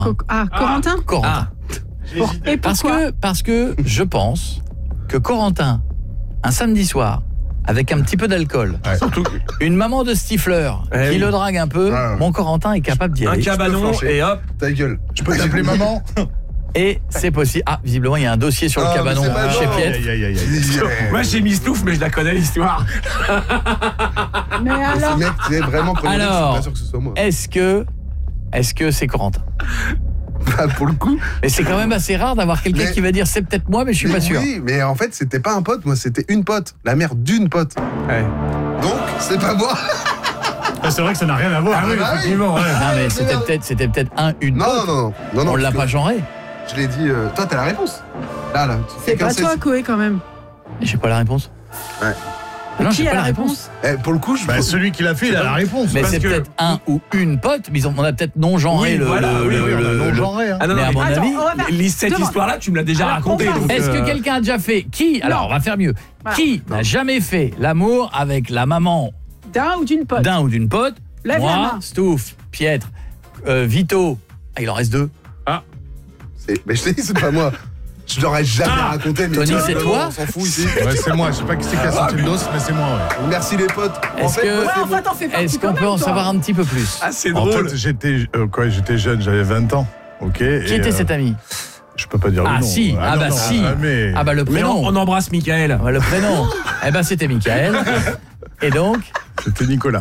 Corentin. Corentin. Et pourquoi? Parce que je pense que Corentin, un samedi soir, avec un petit peu d'alcool, Surtout une maman de stifleur qui le drague un peu, mon Corentin est capable d'y Un aller. cabanon et hop. ta gueule. Je peux t'appeler maman. Et c'est possible. Ah, visiblement, il y a un dossier sur le cabanon chez Pietre. Moi j'ai mis Stouff, mais je la connais l'histoire. Mais alors, Ce mec, tu es vraiment connu, je suis Alors, pas sûr que ce soit moi. est-ce que c'est Corentin? Bah, pour le coup. Mais c'est quand même assez rare d'avoir quelqu'un qui va dire c'est peut-être moi, mais je suis pas sûr. Oui, mais en fait, c'était pas un pote, moi, c'était une pote. La mère d'une pote. Ouais. Donc, c'est pas moi. C'est vrai que ça n'a rien à voir. Ah oui, effectivement. Ouais. Non, mais c'était peut-être une Non, pote. non, non. On l'a parce pas que genré. Je l'ai dit. Toi, t'as la réponse. Là. c'est pas toi, Koé, quand même. J'ai pas la réponse. Ouais. Non, Qui j'ai a pas la réponse? Pour le coup, je. Celui qui l'a fait, il a la réponse. Mais Parce c'est que- peut-être un ou une pote, mais on a peut-être non-genré Oui, voilà, oui, non-genré. Ah non, mais à non, mon mais avis, cette Demande. histoire-là, tu me l'as déjà Alors, racontée. on va- donc, est-ce que quelqu'un a déjà fait Alors, on va faire mieux. Voilà. Qui n'a jamais fait l'amour avec la maman D'un ou d'une pote? d'un ou d'une pote? Lève la Moi, main. Stouff, Pietre, Vito. Ah, il en reste 2. Mais je t'ai dit, c'est pas moi. Je l'aurais jamais raconté. Mais Tony, c'est toi? On s'en fout ici. Ouais, c'est moi. Je sais pas qui c'est qui a sorti le dos, mais c'est moi. Ouais. Merci les potes. Est-ce que- Ouais, enfin, t'en fais partie Est-ce qu'on quand peut même, en toi. savoir un petit peu plus? Ah, c'est En drôle. fait, j'étais jeune, j'avais 20 ans. Ok. Qui était cet ami? Je peux pas dire le nom. Si. Ah bah non, si. mais... Ah bah le Mais prénom. on embrasse Michael. Ah bah, le prénom. Eh ben c'était Michael. Et donc C'était Nicolas.